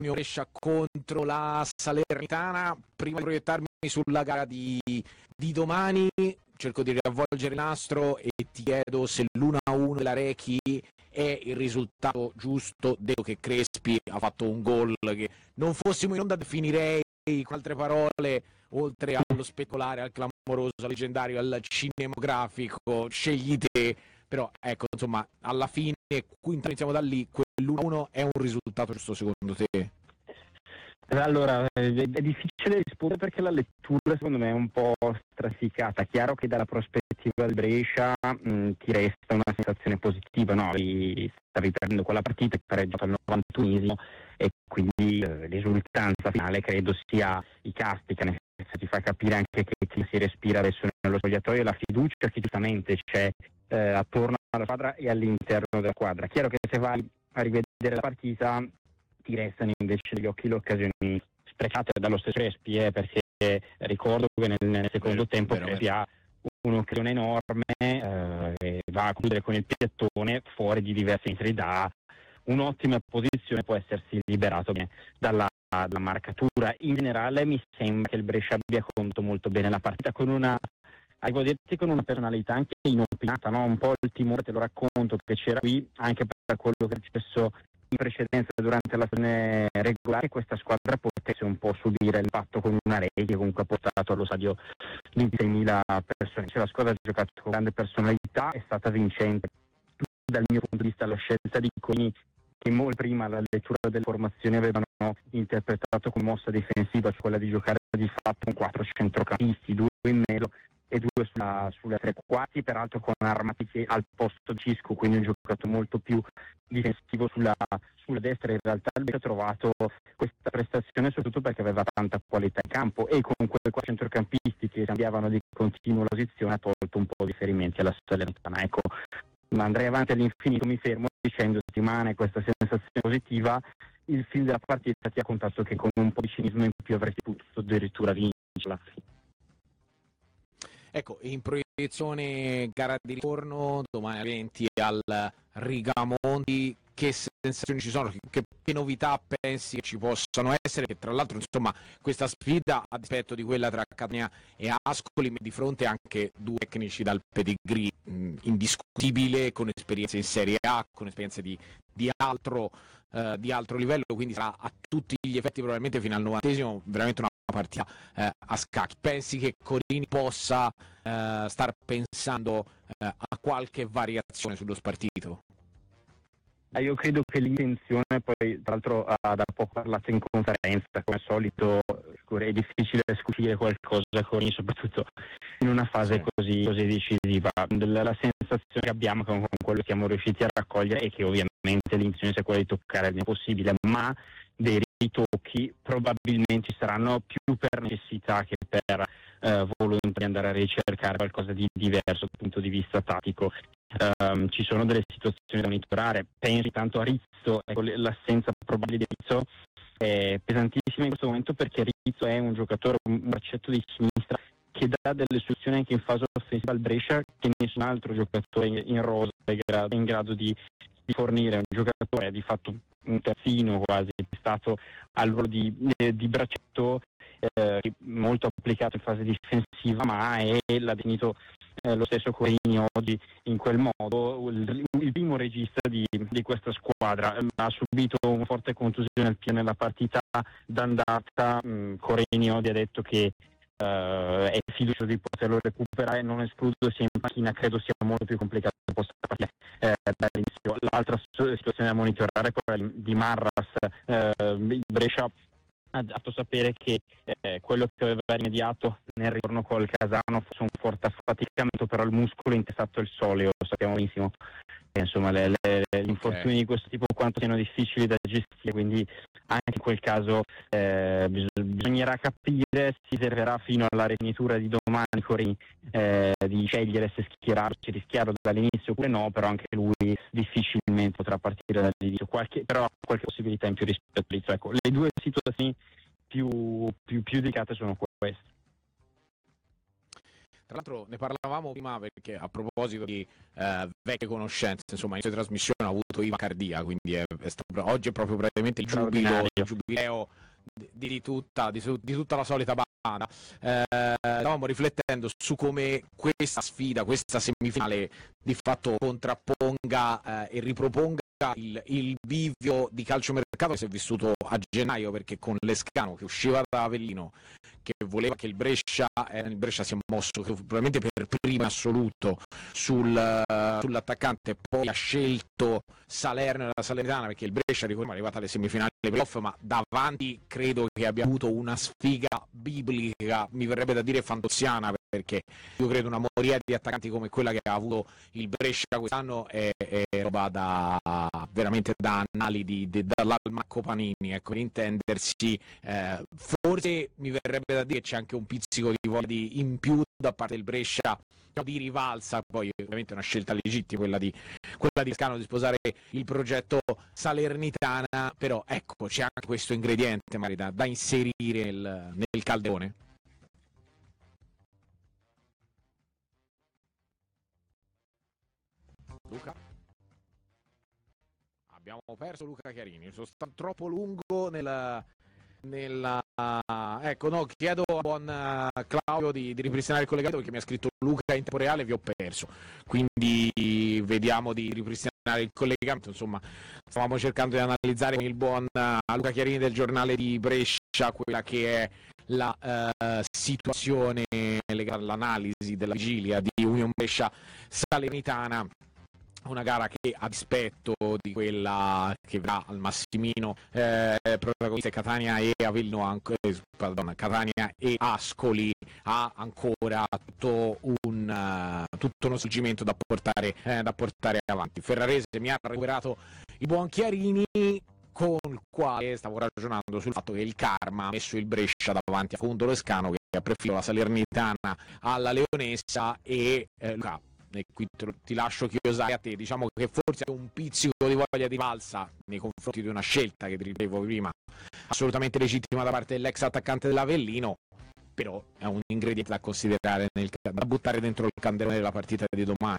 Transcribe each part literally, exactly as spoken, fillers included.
Brescia contro la Salernitana. Prima di proiettarmi sulla gara di, di domani, cerco di riavvolgere il nastro e ti chiedo se l'uno a uno della Rechi è il risultato giusto, detto che Crespi ha fatto un gol che non fossimo in onda definirei, con altre parole, oltre allo speculare, al clamoroso, al leggendario, al cinematografico, scegli te, però ecco, insomma, alla fine, qui iniziamo da lì, quell'uno a uno è un risultato giusto secondo te? Allora, è difficile rispondere perché la lettura secondo me è un po' stratificata. Chiaro che dalla prospettiva del Brescia mh, ti resta una sensazione positiva, no? Stavi perdendo quella partita, hai pareggiato al novantunesimo e quindi eh, l'esultanza finale credo sia icastica, nel senso ti fa capire anche che, che si respira adesso nello spogliatoio, la fiducia che giustamente c'è eh, attorno alla squadra e all'interno della squadra. Chiaro che se vai a rivedere la partita ti restano invece negli occhi le occasioni sprecate dallo stesso Crespi, eh, perché ricordo che nel, nel secondo vero, tempo vero, Crespi vero. ha un'occasione enorme, eh, e va a chiudere con il piattone fuori di diversi metri da un'ottima posizione, può essersi liberato bene dalla, dalla marcatura. In generale mi sembra che il Brescia abbia conto molto bene la partita con una Devo dirti con una personalità anche inopinata, no? Un po' il timore, te lo racconto, che c'era qui anche per quello che è successo in precedenza durante la stagione regolare, questa squadra potesse un po' subire l'impatto con una Rechi che comunque ha portato allo stadio ventiseiemila persone. Cioè, la squadra ha giocato con grande personalità, è stata vincente dal mio punto di vista la scelta di Coini, che molto prima la lettura delle formazioni avevano interpretato come mossa difensiva, cioè quella di giocare di fatto con quattro centrocampisti, due in mezzo e due sulla, sulle tre quarti, peraltro con armati che al posto di Cisco, quindi un giocato molto più difensivo sulla, sulla destra. In realtà ha trovato questa prestazione soprattutto perché aveva tanta qualità in campo e con quei quattro centrocampisti che cambiavano di continuo la posizione ha tolto un po' di riferimenti alla Salernitana. Ecco, ma andrei avanti all'infinito, mi fermo dicendo settimane questa sensazione positiva, il film della partita ti ha contato che con un po' di cinismo in più avresti potuto addirittura vincere alla fine. Ecco, in proiezione gara di ritorno domani venti al Rigamonti, che sensazioni ci sono, che, che novità pensi che ci possano essere, che tra l'altro insomma questa sfida a dispetto di quella tra Catania e Ascoli mette di fronte anche due tecnici dal pedigree mh, indiscutibile, con esperienze in Serie A, con esperienze di, di, altro, uh, di altro livello, quindi sarà a tutti gli effetti probabilmente fino al novantesimo veramente una partita eh, a scacchi. Pensi che Corini possa eh, star pensando eh, a qualche variazione sullo spartito? Eh, io credo che l'intenzione, poi tra l'altro ha da poco parlato in conferenza, come al solito è difficile scucire qualcosa con, soprattutto in una fase sì. così, così decisiva. La sensazione che abbiamo con quello che siamo riusciti a raccogliere è che ovviamente l'intenzione sia quella di toccare il meno possibile, ma dei ritocchi probabilmente ci saranno più per necessità che per eh, volontà di andare a ricercare qualcosa di diverso dal punto di vista tattico. Um, ci sono delle situazioni da monitorare, pensi tanto a Rizzo, ecco, l'assenza probabile di Rizzo è pesantissima in questo momento perché Rizzo è un giocatore, un braccetto di sinistra che dà delle soluzioni anche in fase offensiva al Brescia che nessun altro giocatore in, in rosa è, grado, è in grado di, di fornire. Un giocatore di fatto un terzino quasi, è stato al ruolo di, di braccetto eh, molto applicato in fase difensiva, ma è, l'ha definito eh, lo stesso Corini oggi in quel modo, il, il primo regista di, di questa squadra. Ha subito una forte contusione al piede nella partita d'andata. mh, Corini oggi ha detto che uh, è fiducioso di poterlo recuperare, non escludo sia in panchina, credo sia molto più complicato possa partire eh, dall'inizio. L'altra situazione da monitorare è quella di Marras. eh, il Brescia ha fatto sapere che eh, quello che aveva rimediato nel ritorno col Casano fosse un forte affaticamento, però il muscolo intestato il soleo, lo sappiamo benissimo. E, insomma, le, le, gli infortuni okay. di questo tipo quanto siano difficili da gestire, quindi anche in quel caso eh, bis- bisognerà capire, si servirà fino alla rifinitura di domani Corini eh, di scegliere se schierarsi, rischiarlo dall'inizio oppure no, però anche lui difficilmente potrà partire dall'inizio, qualche, però ha qualche possibilità in più rispetto all'inizio. Ecco, le due situazioni più, più, più delicate sono queste. Tra l'altro ne parlavamo prima perché a proposito di eh, vecchie conoscenze, insomma, in questa trasmissione ho avuto Iva Cardia, quindi è, è stato, oggi è proprio praticamente il giubilo, il giubileo di, di, tutta, di, di tutta la solita banda. Eh, stavamo riflettendo su come questa sfida, questa semifinale di fatto contrapponga eh, e riproponga il, il bivio di calciomercato che si è vissuto a gennaio, perché con Lescano che usciva da Avellino, che voleva che il Brescia, eh, il Brescia si è mosso probabilmente per primo assoluto sul, uh, sull'attaccante, poi ha scelto Salerno e la Salernitana, perché il Brescia, ricordiamo, è arrivata alle semifinali dei playoff, ma davanti credo che abbia avuto una sfiga biblica, mi verrebbe da dire fantoziana, perché io credo una moria di attaccanti come quella che ha avuto il Brescia quest'anno è, è roba da veramente da annali di, di, dall'Almanacco Panini, ecco, per intendersi. Eh, forse mi verrebbe da dire che c'è anche un pizzico di voglia di in più da parte del Brescia di rivalsa, poi ovviamente è una scelta legittima quella di quella di Scano di sposare il progetto Salernitana, però ecco, c'è anche questo ingrediente magari da, da inserire nel, nel calderone. Luca? Abbiamo perso Luca Chiarini, sono stato troppo lungo nella, nella... ecco, no, chiedo a buon Claudio di, di ripristinare il collegamento, perché mi ha scritto Luca in tempo reale e vi ho perso, quindi vediamo di ripristinare il collegamento. Insomma, stavamo cercando di analizzare con il buon Luca Chiarini del giornale di Brescia quella che è la uh, situazione legata all'analisi della vigilia di Union Brescia Salernitana, una gara che, a dispetto di quella che va al Massimino, eh, protagoniste Catania e Avellino, anche, pardon, Catania e Ascoli, ha ancora tutto un uh, tutto uno svolgimento da portare, eh, da portare avanti. Ferrarese mi ha recuperato il buon Chiarini, con il quale stavo ragionando sul fatto che il karma ha messo il Brescia davanti a Fondo Lescano, che ha preferito la Salernitana alla Leonessa, e eh, Luca, e qui ti lascio chiosare a te. Diciamo che forse è un pizzico di voglia di valsa nei confronti di una scelta che ti ripevo prima assolutamente legittima da parte dell'ex attaccante dell'Avellino, però è un ingrediente da considerare, nel, da buttare dentro il candelone della partita di domani.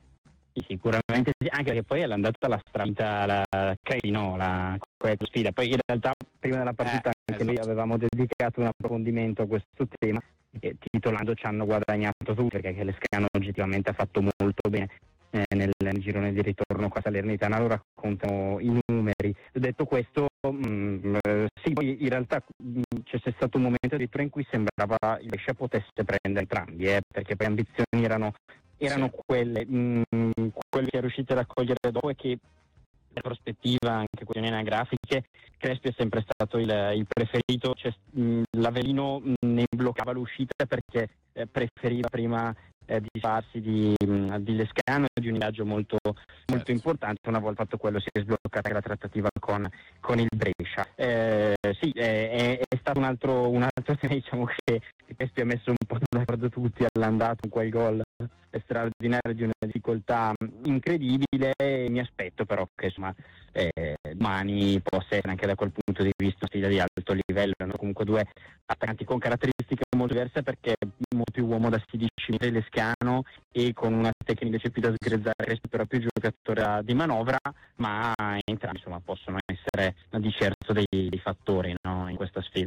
Sì, sicuramente sì, anche perché poi è andata la strada, la Caino, la questa sfida. Poi in realtà prima della partita eh, anche esatto. noi avevamo dedicato un approfondimento a questo tema, e titolando ci hanno guadagnato tutti, perché Lescano oggettivamente ha fatto molto bene eh, nel, nel girone di ritorno qua a Salernitana. Lo raccontano i numeri. Detto questo, mh, eh, sì, poi in realtà mh, c'è stato un momento addirittura in cui sembrava il Brescia potesse prendere entrambi, eh, perché poi le ambizioni erano erano sì. quelle, mh, quelle che è riuscito a raccogliere dopo, e che la prospettiva, anche questioni anagrafiche, Crespi è sempre stato il, il preferito. Cioè, mh, l'Avellino ne bloccava l'uscita perché eh, preferiva prima eh, di farsi di, mh, di Lescano, di un viaggio molto, certo. molto importante. Una volta fatto quello si è sbloccata la trattativa con, con il Brescia. Eh, sì, è, è stato un altro, un altro tema, diciamo, che Crespi ha messo un po' d'accordo tutti all'andato in quel gol straordinario di una difficoltà incredibile. Mi aspetto però che insomma eh, domani possa essere anche da quel punto di vista una sfida di alto livello. Hanno comunque due attaccanti con caratteristiche molto diverse, perché molto più uomo da sedici metri Lescano, e con una tecnica invece più da sgrezzare, però più giocatore di manovra, ma entrambi insomma possono essere di certo dei, dei fattori, no, in questa sfida.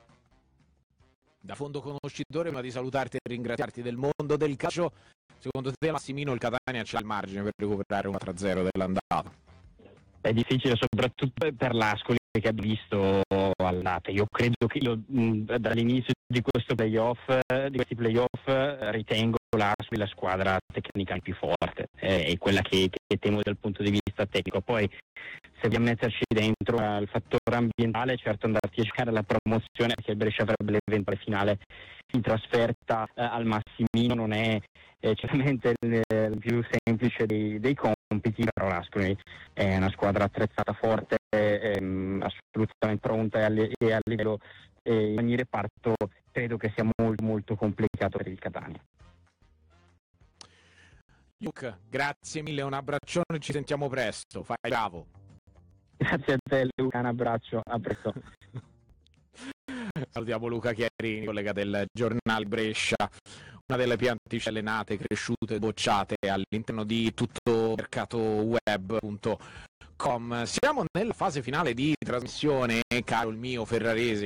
Da fondo conoscitore, prima di salutarti e ringraziarti del mondo del calcio, secondo te Massimino il Catania c'ha il margine per recuperare un quattro a zero dell'andata? È difficile soprattutto per l'Ascoli, che ha visto all'andata. Io credo che io, mh, dall'inizio di questo playoff, di questi playoff, ritengo l'Ascoli la squadra tecnica più forte, eh, è quella che, che temo dal punto di vista tecnico. Poi se dobbiamo metterci dentro uh, il fattore ambientale, certo andarti a giocare alla promozione, perché il Brescia avrebbe l'eventuale finale in trasferta uh, al Massimino, non è eh, certamente il, il più semplice dei, dei compiti, però l'Ascoli è una squadra attrezzata, forte, ehm, assolutamente pronta, e a, e a livello eh, in ogni reparto credo che sia molto molto complicato per il Catania. Luke, grazie mille, un abbraccione, ci sentiamo presto, fai bravo. Grazie a te Luca, un abbraccio, a presto. Salutiamo Luca Chiarini, collega del giornale Brescia. una delle pianticelle nate, cresciute, bocciate all'interno di tutto mercato web punto com. Siamo nella fase finale di trasmissione, caro il mio ferrarese,